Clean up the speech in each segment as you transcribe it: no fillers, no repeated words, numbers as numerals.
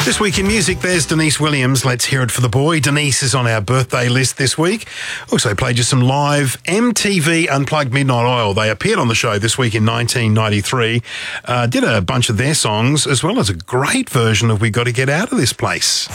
This week in music, there's Denise Williams. Let's hear it for the boy. Denise is on our birthday list this week. Also played you some live MTV Unplugged Midnight Oil. They appeared on the show this week in 1993. Did a bunch of their songs, as well as a great version of We Got to Get Out of This Place.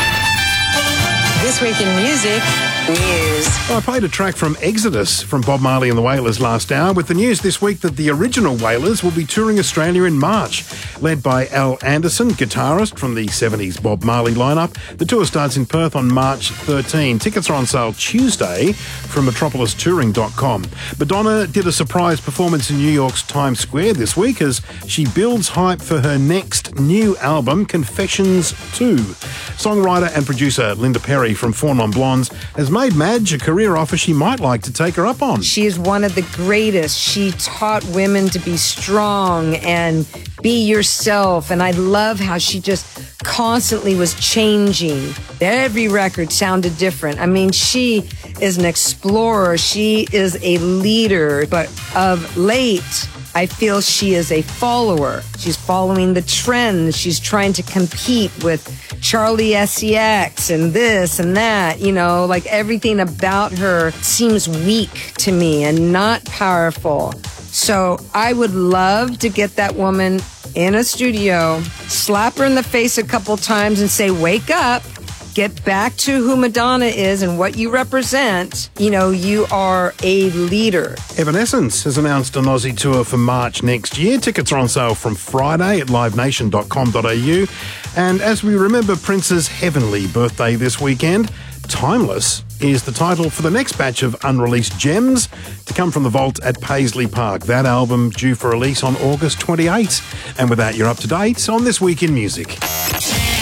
This week in music, news. Well, I played a track from Exodus from Bob Marley and the Wailers last hour with the news this week that the original Wailers will be touring Australia in March. Led by Al Anderson, guitarist from the 70s Bob Marley lineup. The tour starts in Perth on March 13. Tickets are on sale Tuesday from metropolistouring.com. Madonna did a surprise performance in New York's Times Square this week as she builds hype for her next new album, Confessions 2. Songwriter and producer Linda Perry from Four Non Blondes has made Madge a career offer she might like to take her up on. She is one of the greatest. She taught women to be strong and be yourself. And I love how she just constantly was changing. Every record sounded different. I mean, she is an explorer. She is a leader. But of late, I feel she is a follower. She's following the trends. She's trying to compete with Charlie XCX and this and that. You know, like everything about her seems weak to me and not powerful. So I would love to get that woman in a studio, slap her in the face a couple times and say, wake up. Get back to who Madonna is and what you represent. You know, you are a leader. Evanescence has announced an Aussie tour for March next year. Tickets are on sale from Friday at livenation.com.au. And as we remember Prince's heavenly birthday this weekend, Timeless is the title for the next batch of unreleased gems to come from the vault at Paisley Park. That album due for release on August 28. And with that, you're up to date on This Week in Music.